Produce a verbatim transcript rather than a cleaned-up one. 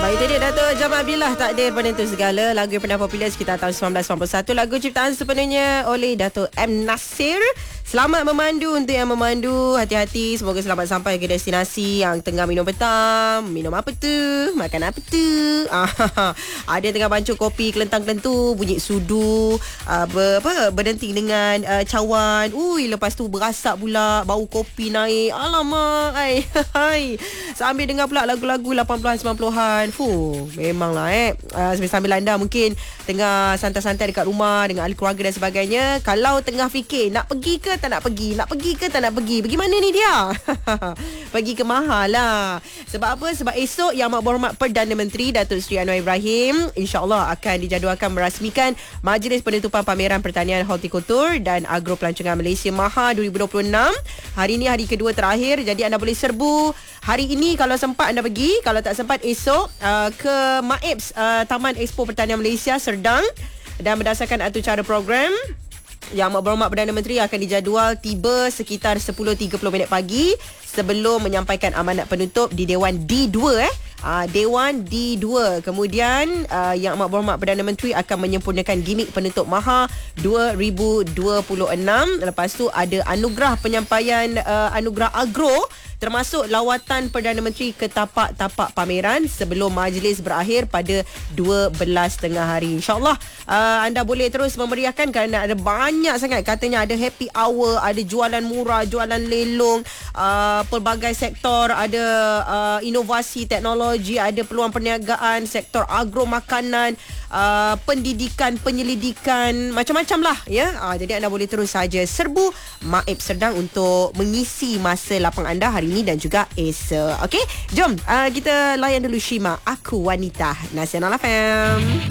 Itu dia Dato' Jamal Abdillah, Takdir Penentu Segala. Lagu yang pernah popular sekitar tahun sembilan belas sembilan puluh satu. Lagu ciptaan sepenuhnya oleh Dato' M. Nasir. Selamat memandu untuk yang memandu. Hati-hati, semoga selamat sampai ke destinasi. Yang tengah minum petang, minum apa tu? Makan apa tu? Ada yang tengah bancuk kopi kelentang-kelentu, bunyi sudu, uh, ber, apa, berdenting dengan uh, cawan. Ui, lepas tu berasap pula, bau kopi naik. Alamak, ai. Sambil dengar pula lagu-lagu lapan puluhan sembilan puluhan. Fuh, memanglah eh. Uh, sambil anda mungkin tengah santai-santai dekat rumah dengan ahli keluarga dan sebagainya. Kalau tengah fikir nak pergi ke tak nak pergi, nak pergi ke tak nak pergi, pergi mana ni dia? Pergi ke Mahal lah. Sebab apa? Sebab esok Yang Amat Berhormat Perdana Menteri Datuk Seri Anwar Ibrahim insya-Allah akan dijadualkan merasmikan Majlis Penutupan Pameran Pertanian Hortikultur dan Agro Pelancongan Malaysia Maha dua ribu dua puluh enam. Hari ini hari kedua terakhir, jadi anda boleh serbu hari ini kalau sempat anda pergi, kalau tak sempat esok uh, ke MAEPS, uh, Taman Expo Pertanian Malaysia Serdang. Dan berdasarkan atur cara program, Yang Amat Berhormat Perdana Menteri akan dijadual tiba sekitar sepuluh tiga puluh minit pagi sebelum menyampaikan amanat penutup di Dewan D dua eh. Uh, Dewan D dua. Kemudian uh, Yang Amat Berhormat Perdana Menteri akan menyempurnakan gimik penutup Maha dua ribu dua puluh enam. Lepas tu ada anugerah penyampaian uh, anugerah agro, termasuk lawatan Perdana Menteri ke tapak-tapak pameran sebelum majlis berakhir pada dua belas tengah hari. InsyaAllah uh, anda boleh terus memeriahkan kerana ada banyak sangat. Katanya ada happy hour, ada jualan murah, jualan lelong, uh, pelbagai sektor, ada uh, inovasi teknologi, ada peluang perniagaan, sektor agro makanan, uh, pendidikan, penyelidikan, macam-macam lah ya. Uh, jadi anda boleh terus saja serbu MAEPS Serdang untuk mengisi masa lapang anda hari ini dan juga esok. Okey, jom uh, kita layan dulu Shima, Aku Wanita, Nasional F M.